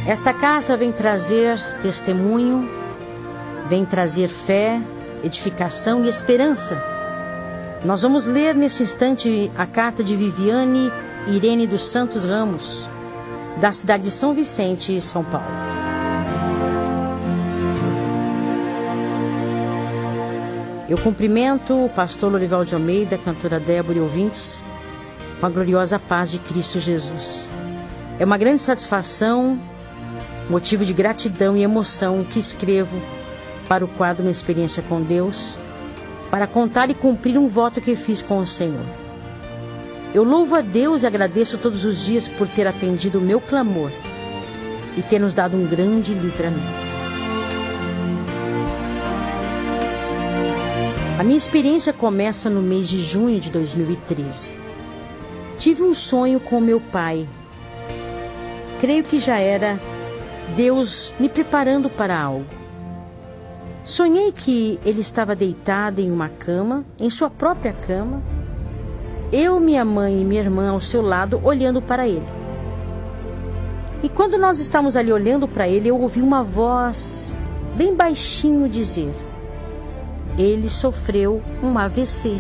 Esta carta vem trazer testemunho, vem trazer fé, edificação e esperança. Nós vamos ler nesse instante a carta de Viviane Irene dos Santos Ramos, da cidade de São Vicente, São Paulo. Eu cumprimento o pastor Lorival de Almeida, a cantora Débora e ouvintes, com a gloriosa paz de Cristo Jesus. É uma grande satisfação, motivo de gratidão e emoção que escrevo para o quadro Minha Experiência com Deus, para contar e cumprir um voto que fiz com o Senhor. Eu louvo a Deus e agradeço todos os dias por ter atendido o meu clamor e ter nos dado um grande livramento. A minha experiência começa no mês de junho de 2013. Tive um sonho com meu pai. Creio que já era Deus me preparando para algo. Sonhei que ele estava deitado em uma cama, em sua própria cama, eu, minha mãe e minha irmã ao seu lado, olhando para ele. E quando nós estávamos ali olhando para ele, eu ouvi uma voz bem baixinho dizer: ele sofreu um AVC.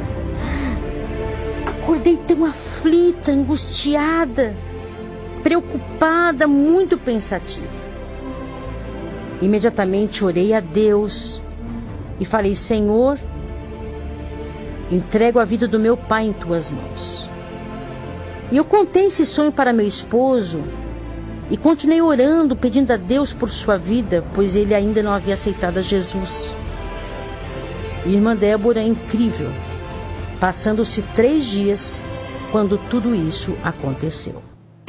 Acordei tão aflita, angustiada, preocupada, muito pensativa. Imediatamente orei a Deus e falei: Senhor, entrego a vida do meu pai em tuas mãos. E eu contei esse sonho para meu esposo e continuei orando, pedindo a Deus por sua vida, pois ele ainda não havia aceitado a Jesus. Irmã Débora, incrível, passando-se 3 dias quando tudo isso aconteceu.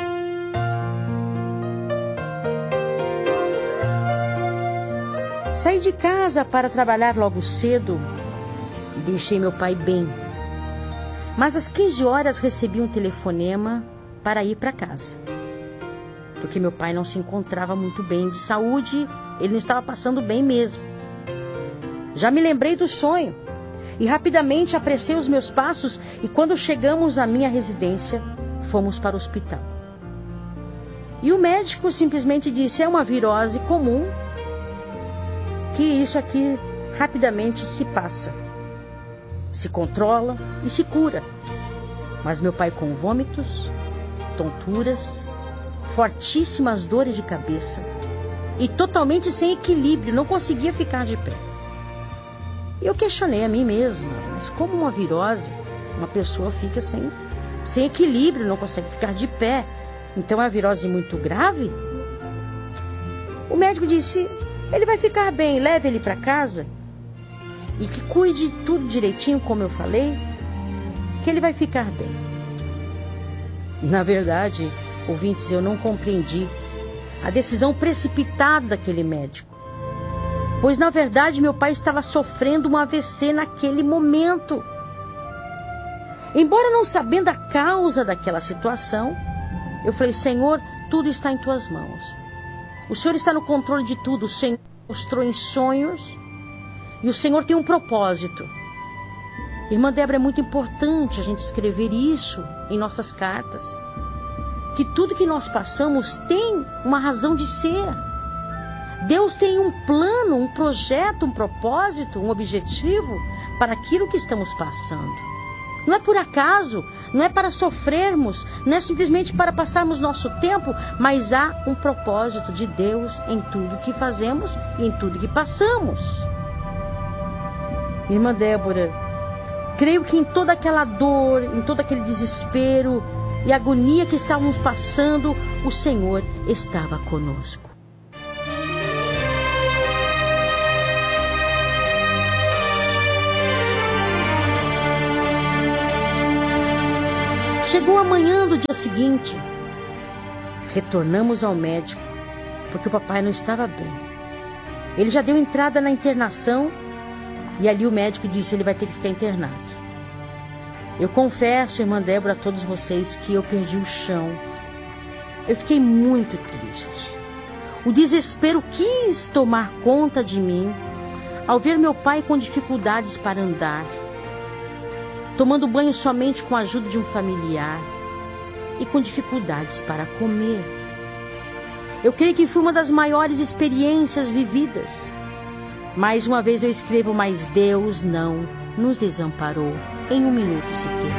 Saí de casa para trabalhar logo cedo e deixei meu pai bem. Mas às 15 horas recebi um telefonema para ir para casa, porque meu pai não se encontrava muito bem de saúde, ele não estava passando bem mesmo. Já me lembrei do sonho e rapidamente apressei os meus passos e quando chegamos à minha residência, fomos para o hospital. E o médico simplesmente disse: é uma virose comum, que isso aqui rapidamente se passa, se controla e se cura. Mas meu pai com vômitos, tonturas, fortíssimas dores de cabeça e totalmente sem equilíbrio, não conseguia ficar de pé. E eu questionei a mim mesma: mas como uma virose, uma pessoa fica sem equilíbrio, não consegue ficar de pé? Então é uma virose muito grave? O médico disse: ele vai ficar bem, leve ele para casa e que cuide tudo direitinho, como eu falei, que ele vai ficar bem. Na verdade, ouvintes, eu não compreendi a decisão precipitada daquele médico, pois na verdade meu pai estava sofrendo um AVC naquele momento. Embora não sabendo a causa daquela situação, eu falei: Senhor, tudo está em tuas mãos. O Senhor está no controle de tudo. O Senhor mostrou em sonhos e o Senhor tem um propósito. Irmã Débora, é muito importante a gente escrever isso em nossas cartas, que tudo que nós passamos tem uma razão de ser. Deus tem um plano, um projeto, um propósito, um objetivo para aquilo que estamos passando. Não é por acaso, não é para sofrermos, não é simplesmente para passarmos nosso tempo, mas há um propósito de Deus em tudo que fazemos e em tudo que passamos. Irmã Débora, creio que em toda aquela dor, em todo aquele desespero e agonia que estávamos passando, o Senhor estava conosco. Chegou a manhã do dia seguinte. Retornamos ao médico, porque o papai não estava bem. Ele já deu entrada na internação e ali o médico disse: ele vai ter que ficar internado. Eu confesso, irmã Débora, a todos vocês, que eu perdi o chão. Eu fiquei muito triste. O desespero quis tomar conta de mim ao ver meu pai com dificuldades para andar, tomando banho somente com a ajuda de um familiar e com dificuldades para comer. Eu creio que foi uma das maiores experiências vividas. Mais uma vez eu escrevo, mas Deus não nos desamparou em um minuto sequer.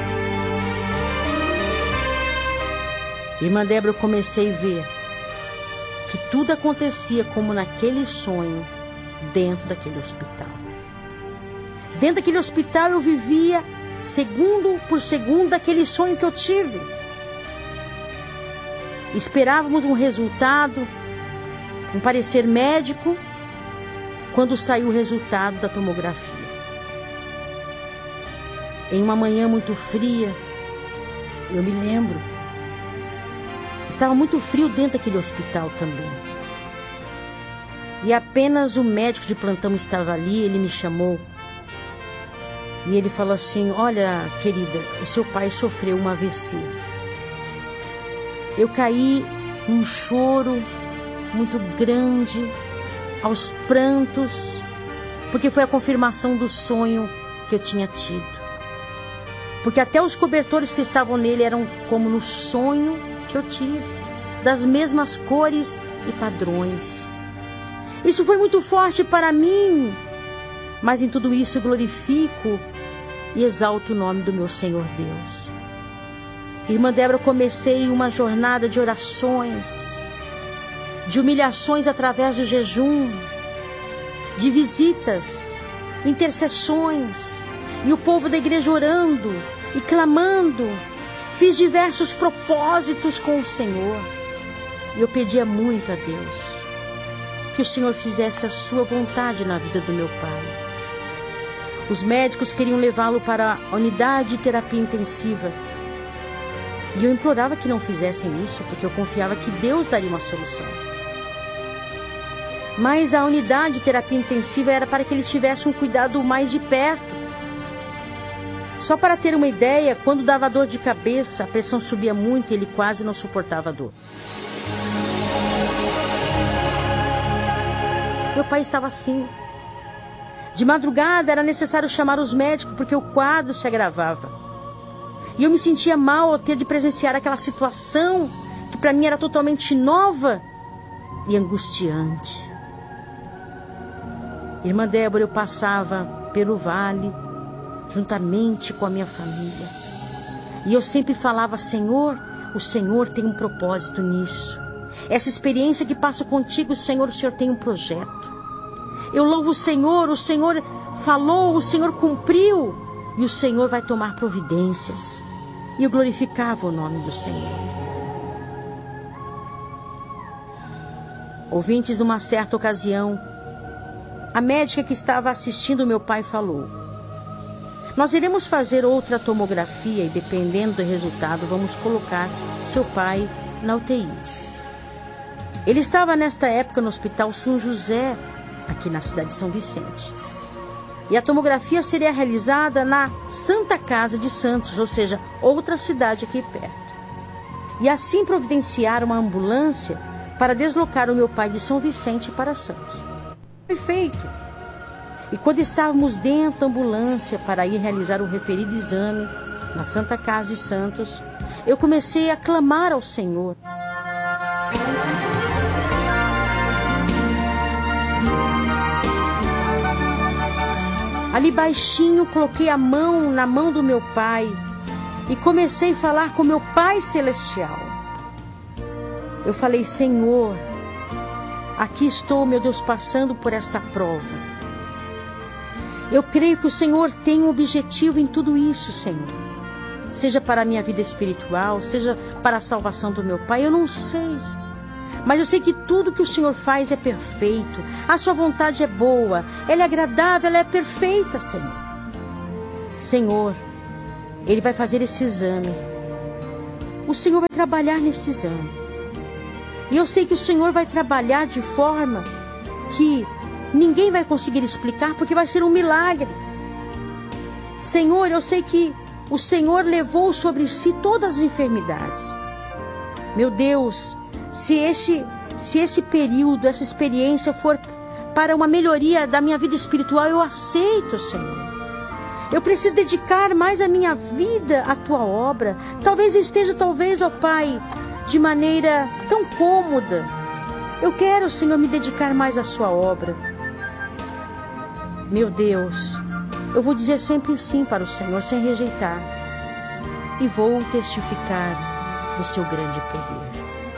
Irmã Débora, eu comecei a ver que tudo acontecia como naquele sonho, dentro daquele hospital. Dentro daquele hospital eu vivia segundo por segundo aquele sonho que eu tive. Esperávamos um resultado, um parecer médico, quando saiu o resultado da tomografia. Em uma manhã muito fria, eu me lembro, estava muito frio dentro daquele hospital também. E apenas o médico de plantão estava ali, ele me chamou. E ele falou assim: olha, querida, o seu pai sofreu um AVC. Eu caí num choro muito grande, aos prantos, porque foi a confirmação do sonho que eu tinha tido. Porque até os cobertores que estavam nele eram como no sonho que eu tive, das mesmas cores e padrões. Isso foi muito forte para mim, mas em tudo isso eu glorifico e exalto o nome do meu Senhor Deus. Irmã Débora, eu comecei uma jornada de orações, de humilhações através do jejum, de visitas, intercessões, e o povo da igreja orando e clamando. Fiz diversos propósitos com o Senhor. E eu pedia muito a Deus que o Senhor fizesse a sua vontade na vida do meu pai. Os médicos queriam levá-lo para a unidade de terapia intensiva. E eu implorava que não fizessem isso, porque eu confiava que Deus daria uma solução. Mas a unidade de terapia intensiva era para que ele tivesse um cuidado mais de perto. Só para ter uma ideia, quando dava dor de cabeça, a pressão subia muito e ele quase não suportava a dor. Meu pai estava assim. De madrugada era necessário chamar os médicos porque o quadro se agravava. E eu me sentia mal ao ter de presenciar aquela situação que para mim era totalmente nova e angustiante. Irmã Débora, eu passava pelo vale juntamente com a minha família. E eu sempre falava: Senhor, o Senhor tem um propósito nisso. Essa experiência que passo contigo, Senhor, o Senhor tem um projeto. Eu louvo o Senhor falou, o Senhor cumpriu, e o Senhor vai tomar providências. E eu glorificava o nome do Senhor. Ouvintes, numa certa ocasião, a médica que estava assistindo meu pai falou: nós iremos fazer outra tomografia e, dependendo do resultado, vamos colocar seu pai na UTI. Ele estava nesta época no Hospital São José, aqui na cidade de São Vicente. E a tomografia seria realizada na Santa Casa de Santos, ou seja, outra cidade aqui perto. E assim providenciaram uma ambulância para deslocar o meu pai de São Vicente para Santos. Foi feito. E quando estávamos dentro da ambulância para ir realizar o referido exame na Santa Casa de Santos, eu comecei a clamar ao Senhor. Ali baixinho, coloquei a mão na mão do meu pai e comecei a falar com meu Pai Celestial. Eu falei: Senhor, aqui estou, meu Deus, passando por esta prova. Eu creio que o Senhor tem um objetivo em tudo isso, Senhor. Seja para a minha vida espiritual, seja para a salvação do meu pai, eu não sei. Mas eu sei que tudo que o Senhor faz é perfeito. A sua vontade é boa, ela é agradável, ela é perfeita, Senhor. Senhor, Ele vai fazer esse exame. O Senhor vai trabalhar nesse exame. E eu sei que o Senhor vai trabalhar de forma que ninguém vai conseguir explicar, porque vai ser um milagre. Senhor, eu sei que o Senhor levou sobre si todas as enfermidades. Meu Deus, se esse período, essa experiência for para uma melhoria da minha vida espiritual, eu aceito, Senhor. Eu preciso dedicar mais a minha vida à Tua obra. Talvez eu esteja, ó Pai, de maneira tão cômoda, Eu quero, Senhor, me dedicar mais à sua obra. Meu Deus, eu vou dizer sempre sim para o Senhor, sem rejeitar. E vou testificar do seu grande poder.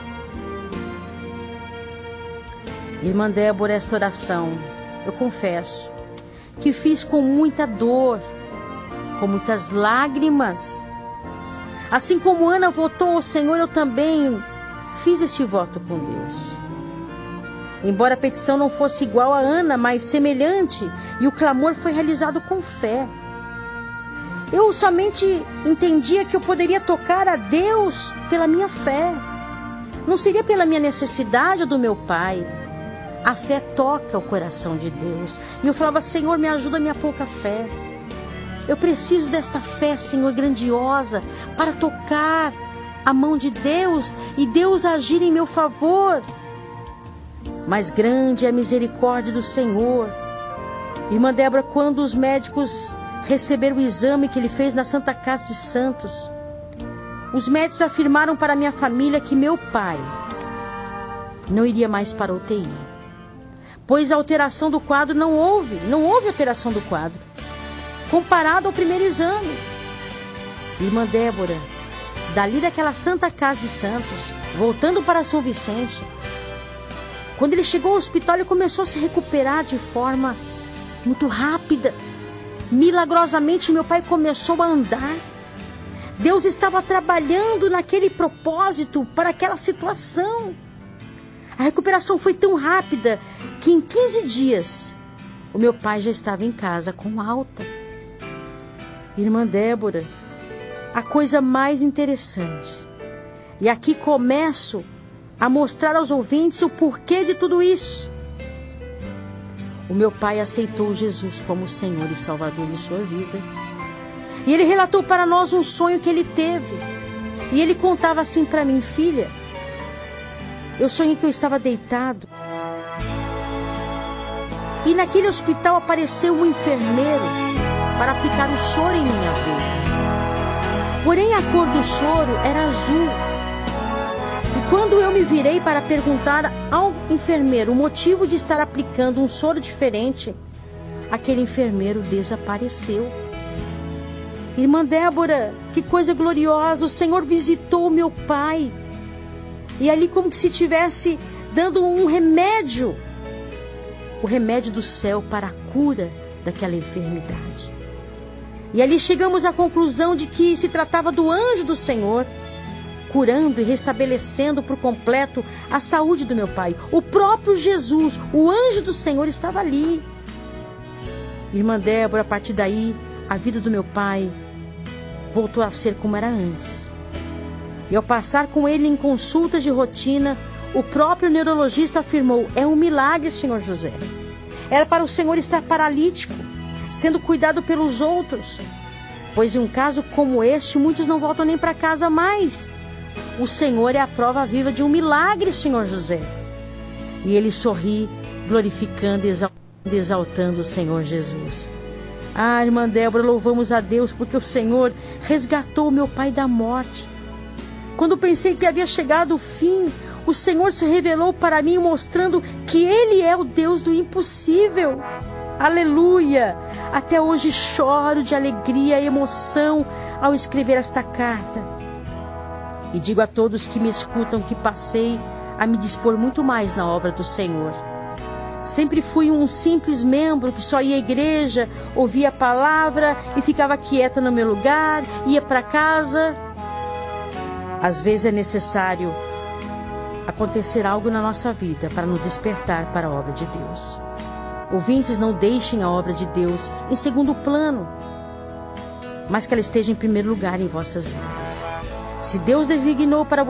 Irmã Débora, esta oração, eu confesso, que fiz com muita dor, com muitas lágrimas. Assim como Ana votou ao Senhor, eu também fiz este voto com Deus. Embora a petição não fosse igual a Ana, mas semelhante, e o clamor foi realizado com fé. Eu somente entendia que eu poderia tocar a Deus pela minha fé. Não seria pela minha necessidade ou do meu pai. A fé toca o coração de Deus. E eu falava, Senhor, me ajuda a minha pouca fé. Eu preciso desta fé, Senhor, grandiosa, para tocar a mão de Deus e Deus agir em meu favor. Mas grande é a misericórdia do Senhor. Irmã Débora, quando os médicos receberam o exame que ele fez na Santa Casa de Santos, os médicos afirmaram para a minha família que meu pai não iria mais para a UTI. Pois a alteração do quadro não houve alteração do quadro, comparado ao primeiro exame. Irmã Débora, dali daquela Santa Casa de Santos, voltando para São Vicente, quando ele chegou ao hospital, ele começou a se recuperar de forma muito rápida. Milagrosamente, meu pai começou a andar. Deus estava trabalhando naquele propósito, para aquela situação. A recuperação foi tão rápida que em 15 dias o meu pai já estava em casa com alta. Irmã Débora, a coisa mais interessante, e aqui começo a mostrar aos ouvintes o porquê de tudo isso. O meu pai aceitou Jesus como Senhor e Salvador de sua vida. E ele relatou para nós um sonho que ele teve. E ele contava assim para mim, filha, eu sonhei que eu estava deitado. E naquele hospital apareceu um enfermeiro para aplicar o soro em minha veia. Porém, a cor do soro era azul. E quando eu me virei para perguntar ao enfermeiro o motivo de estar aplicando um soro diferente, aquele enfermeiro desapareceu. Irmã Débora, que coisa gloriosa, o Senhor visitou meu pai. E ali como que se estivesse dando um remédio, o remédio do céu para a cura daquela enfermidade. E ali chegamos à conclusão de que se tratava do anjo do Senhor, curando e restabelecendo por completo a saúde do meu pai. O próprio Jesus, o anjo do Senhor, estava ali. Irmã Débora, a partir daí, a vida do meu pai voltou a ser como era antes. E ao passar com ele em consultas de rotina, o próprio neurologista afirmou, é um milagre, senhor José. Era para o senhor estar paralítico, sendo cuidado pelos outros. Pois em um caso como este, muitos não voltam nem para casa mais. O Senhor é a prova viva de um milagre, Senhor José. E ele sorri, glorificando e exaltando o Senhor Jesus. Ah, irmã Débora, louvamos a Deus porque o Senhor resgatou meu pai da morte. Quando pensei que havia chegado o fim, o Senhor se revelou para mim mostrando que Ele é o Deus do impossível. Aleluia! Até hoje choro de alegria e emoção ao escrever esta carta. E digo a todos que me escutam que passei a me dispor muito mais na obra do Senhor. Sempre fui um simples membro que só ia à igreja, ouvia a palavra e ficava quieta no meu lugar, ia para casa. Às vezes é necessário acontecer algo na nossa vida para nos despertar para a obra de Deus. Ouvintes, não deixem a obra de Deus em segundo plano, mas que ela esteja em primeiro lugar em vossas vidas. Se Deus designou para